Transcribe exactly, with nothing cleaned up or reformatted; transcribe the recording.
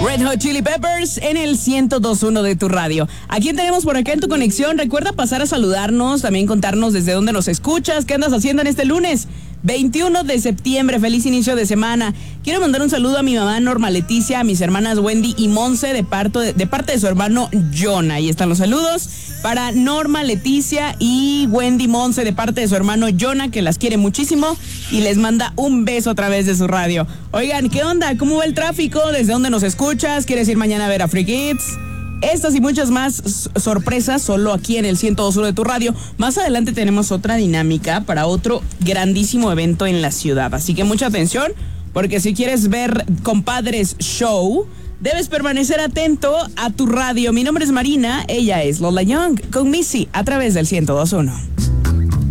Red Hot Chili Peppers en el ciento dos punto uno de tu radio. ¿A quién tenemos por acá en tu conexión? Recuerda pasar a saludarnos, también contarnos desde dónde nos escuchas, qué andas haciendo en este lunes veintiuno de septiembre. Feliz inicio de semana. Quiero mandar un saludo a mi mamá Norma Leticia, a mis hermanas Wendy y Monse de, parto de, de parte de su hermano Jonah. Ahí están los saludos para Norma Leticia y Wendy Monse de parte de su hermano Jonah, que las quiere muchísimo y les manda un beso a través de su radio. Oigan, ¿qué onda? ¿Cómo va el tráfico? ¿Desde dónde nos escuchas? ¿Quieres ir mañana a ver a Free Kids? Estas y muchas más sorpresas solo aquí en el ciento dos punto uno de tu radio. Más adelante tenemos otra dinámica para otro grandísimo evento en la ciudad. Así que mucha atención, porque si quieres ver Compadres Show, debes permanecer atento a tu radio. Mi nombre es Marina, ella es Lola Young, con Missy a través del ciento dos punto uno.